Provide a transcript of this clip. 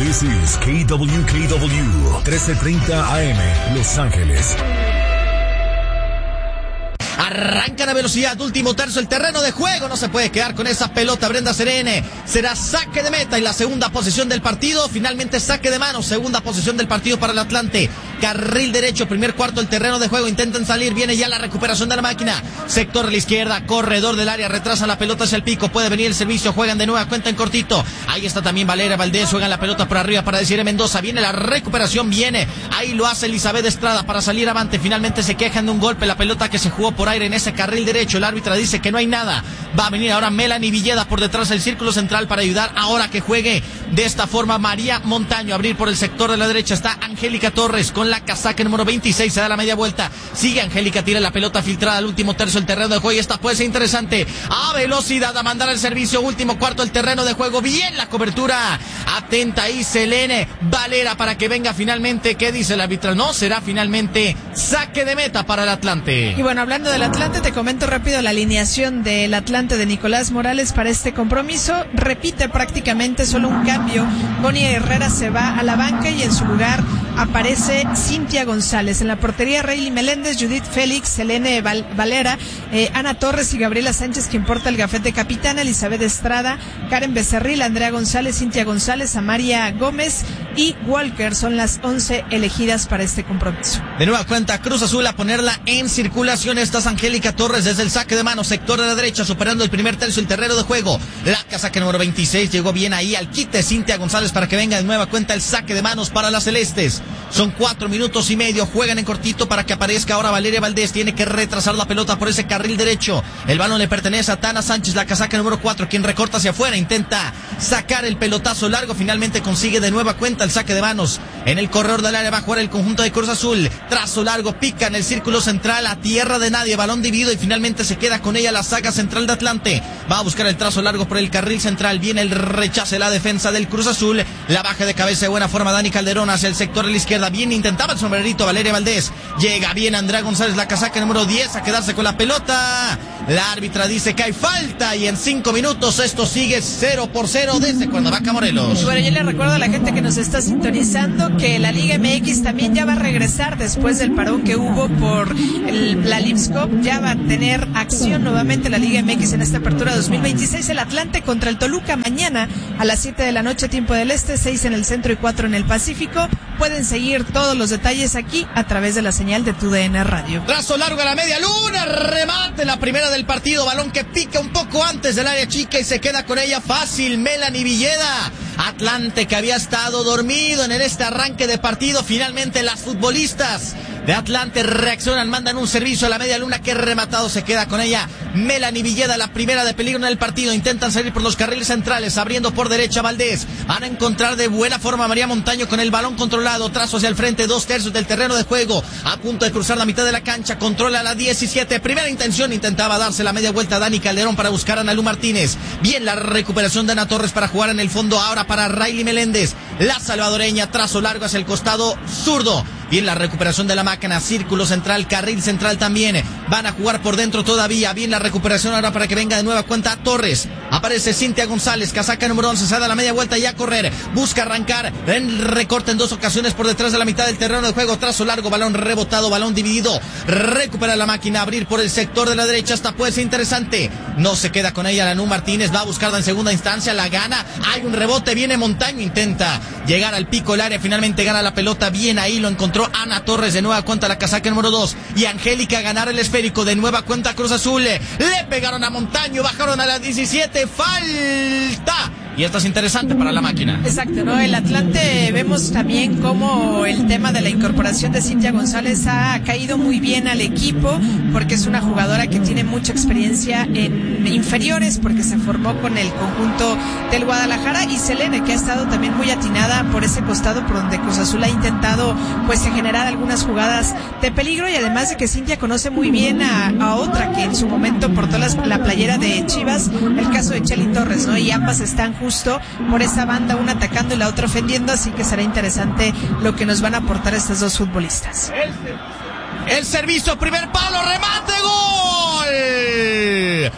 This is KWKW 1330 AM, Los Ángeles. Arrancan a velocidad, último tercio, el terreno de juego, no se puede quedar con esa pelota Brenda Serene, será saque de meta y la segunda posesión del partido, finalmente saque de mano, segunda posesión del partido para el Atlante, carril derecho, primer cuarto, el terreno de juego, intentan salir, viene ya la recuperación de la máquina, sector de la izquierda, corredor del área, retrasa la pelota hacia el pico, puede venir el servicio, juegan de nueva cuenta en cortito, ahí está también Valera Valdés, juegan la pelota por arriba para Desiree Mendoza, viene la recuperación, viene, ahí lo hace Elizabeth Estrada para salir avante, finalmente se quejan de un golpe, la pelota que se jugó por aire en ese carril derecho, el árbitro dice que no hay nada, va a venir ahora Melanie Villeda por detrás del círculo central para ayudar ahora que juegue de esta forma María Montaño, abrir por el sector de la derecha está Angélica Torres con la casaca número 26, se da la media vuelta, sigue Angélica, tira la pelota filtrada al último tercio del terreno de juego y esta puede ser interesante, a velocidad a mandar el servicio, último cuarto el terreno de juego, bien la cobertura, atenta ahí Selene Valera para que venga finalmente, ¿qué dice el árbitro? No, será finalmente saque de meta para el Atlante. Y bueno, hablando del Atlante, te comento rápido la alineación del Atlante de Nicolás Morales para este compromiso. Repite prácticamente solo un cambio. Connie Herrera se va a la banca y en su lugar aparece Cintia González. En la portería, Rayleigh Meléndez, Judith Félix, Selene Valera, Ana Torres y Gabriela Sánchez, quien porta el gafete capitana, Elizabeth Estrada, Karen Becerril, Andrea González, Cintia González, Amaria Gómez y Walker son las 11 elegidas para este compromiso. De nueva cuenta, Cruz Azul a ponerla en circulación. Esta es Angélica Torres desde el saque de mano, sector de la derecha, superando el primer tercio, el terreno de juego. La casaca número 26 llegó bien ahí al quite Cintia González para que venga de nueva cuenta el saque de manos para las celestes. Son 4 minutos y medio, juegan en cortito para que aparezca ahora Valeria Valdés, tiene que retrasar la pelota por ese carril derecho. El balón le pertenece a Tana Sánchez, la casaca número 4, quien recorta hacia afuera, intenta sacar el pelotazo largo, finalmente consigue de nueva cuenta el saque de manos. En el corredor del área va a jugar el conjunto de Cruz Azul, trazo largo, pica en el círculo central, a tierra de nadie, balón dividido y finalmente se queda con ella la saga central de Atlante. Va a buscar el trazo largo por el carril central, viene el rechace de la defensa del Cruz Azul, la baja de cabeza de buena forma Dani Calderón hacia el sector de la izquierda, bien intentaba el sombrerito Valeria Valdés, llega bien Andrea González, la casaca número 10 a quedarse con la pelota, la árbitra dice que hay falta y en 5 minutos esto sigue 0-0 desde Cuernavaca, Morelos. Bueno, yo le recuerdo a la gente que nos está sintonizando que la Liga MX también ya va a regresar después del parón que hubo por la Leagues Cup, ya va a tener acción nuevamente la Liga MX en esta apertura 2026, el Atlante contra el Toluca mañana a las 7 de la noche tiempo del este, 6 en el centro y 4 en el Pacífico. Pueden seguir todos los detalles aquí a través de la señal de TUDN Radio. Trazo largo a la media luna, remate la primera del partido, balón que pica un poco antes del área chica y se queda con ella fácil Melanie Villeda. Atlante que había estado dormido en este arranque de partido, finalmente las futbolistas de Atlante reaccionan, mandan un servicio a la media luna que rematado se queda con ella Melanie Villeda, la primera de peligro en el partido, intentan salir por los carriles centrales, abriendo por derecha Valdés, van a encontrar de buena forma a María Montaño con el balón controlado, trazo hacia el frente, 2/3 del terreno de juego, a punto de cruzar la mitad de la cancha, controla la 17, primera intención, intentaba darse la media vuelta a Dani Calderón para buscar a Analu Martínez, bien la recuperación de Ana Torres para jugar en el fondo, ahora para Rayleigh Meléndez, la salvadoreña, trazo largo hacia el costado zurdo, bien la recuperación de la máquina, círculo central, carril central también, van a jugar por dentro todavía, bien la recuperación ahora para que venga de nueva cuenta Torres, aparece Cintia González, casaca número 11, se da la media vuelta y a correr, busca arrancar, en recorte en 2 ocasiones por detrás de la mitad del terreno de juego, trazo largo, balón rebotado, balón dividido, recupera la máquina, abrir por el sector de la derecha, hasta puede ser interesante, no se queda con ella Analu Martínez, va a buscarla en segunda instancia, la gana, hay un rebote, viene Montaño, intenta llegar al pico del área, finalmente gana la pelota, bien ahí lo encontró Ana Torres, de nueva cuenta la casaca número 2 y Angélica ganar el esférico, de nueva cuenta Cruz Azul, le pegaron a Montaño, bajaron a la 17, falta. Y esto es interesante para la máquina. Exacto, ¿no? El Atlante vemos también cómo el tema de la incorporación de Cintia González ha caído muy bien al equipo, porque es una jugadora que tiene mucha experiencia en inferiores, porque se formó con el conjunto del Guadalajara, y Selene, que ha estado también muy atinada por ese costado por donde Cruz Azul ha intentado pues generar algunas jugadas de peligro, y además de que Cintia conoce muy bien a otra que en su momento portó la playera de Chivas, el caso de Chely Torres, ¿no? Y ambas están justo por esa banda, una atacando y la otra ofendiendo, así que será interesante lo que nos van a aportar estas dos futbolistas. El servicio, primer palo, remate, gol.